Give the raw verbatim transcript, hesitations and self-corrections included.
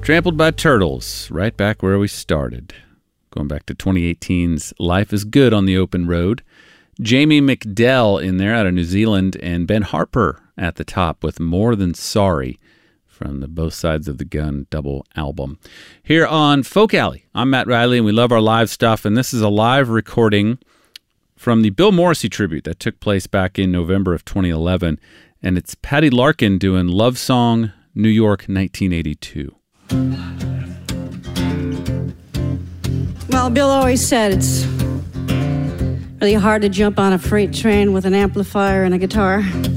Trampled by Turtles, right back where we started. Going back to twenty eighteen's Life is Good on the Open Road. Jamie McDell in there out of New Zealand, and Ben Harper at the top with More Than Sorry from the Both Sides of the Gun double album. Here on Folk Alley, I'm Matt Riley, and we love our live stuff, and this is a live recording from the Bill Morrissey tribute that took place back in November of twenty eleven, and it's Patty Larkin doing Love Song, New York, nineteen eighty-two. Well, Bill always said it's really hard to jump on a freight train with an amplifier and a guitar.